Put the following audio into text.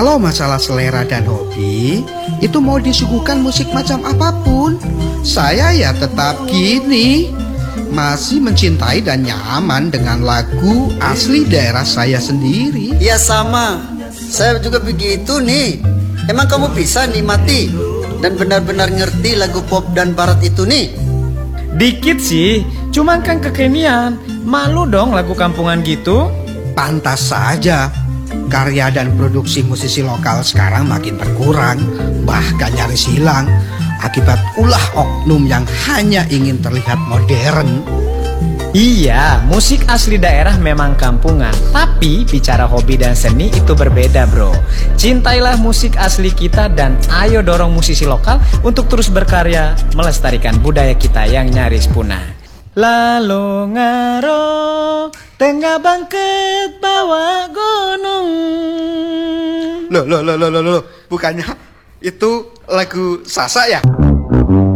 Kalau masalah selera dan hobi, itu mau disuguhkan musik macam apapun, saya ya tetap gini, masih mencintai dan nyaman dengan lagu asli daerah saya sendiri. Ya sama, saya juga begitu nih. Emang kamu bisa nikmati dan benar-benar ngerti lagu pop dan barat itu nih? Dikit sih, cuman kan kekinian. Malu dong lagu kampungan gitu. Pantas saja, karya dan produksi musisi lokal sekarang makin berkurang, bahkan nyaris hilang, akibat ulah oknum yang hanya ingin terlihat modern. Iya, musik asli daerah memang kampungan. Tapi bicara hobi dan seni itu berbeda bro. Cintailah musik asli kita dan ayo dorong musisi lokal untuk terus berkarya melestarikan budaya kita yang nyaris punah. Lalu ngaro tengah bangkit bawa gunung. Loh, bukannya itu lagu Sasa ya?